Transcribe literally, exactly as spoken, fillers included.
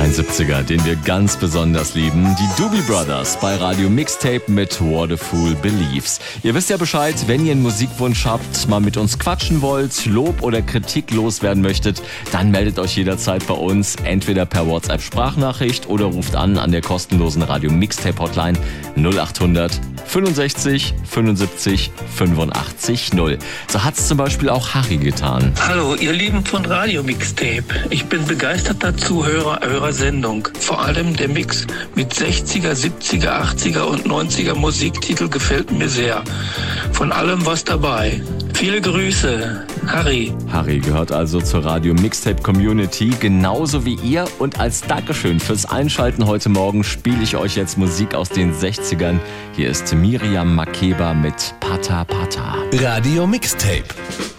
Ein siebziger, den wir ganz besonders lieben. Die Doobie Brothers bei Radio Mixtape mit What a Fool Believes. Ihr wisst ja Bescheid, wenn ihr einen Musikwunsch habt, mal mit uns quatschen wollt, Lob oder Kritik loswerden möchtet, dann meldet euch jederzeit bei uns, entweder per WhatsApp-Sprachnachricht oder ruft an an der kostenlosen Radio Mixtape Hotline null acht hundert fünfundsechzig fünfundsiebzig fünfundachtzig null. So hat's zum Beispiel auch Harry getan. Hallo, ihr Lieben von Radio Mixtape. Ich bin begeisterter Zuhörer eurer Sendung. Vor allem der Mix mit sechziger, siebziger, achtziger und neunziger Musiktitel gefällt mir sehr. Von allem was dabei. Viele Grüße, Harry. Harry gehört also zur Radio Mixtape Community, genauso wie ihr. Und als Dankeschön fürs Einschalten heute Morgen spiele ich euch jetzt Musik aus den sechzigern. Hier ist Miriam Makeba mit Pata Pata. Radio Mixtape.